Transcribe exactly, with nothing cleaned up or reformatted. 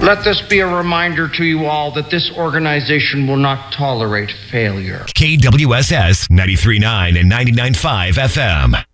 Let this be a reminder to you all that this organization will not tolerate failure. K W S S ninety-three point nine and ninety-nine point five F M.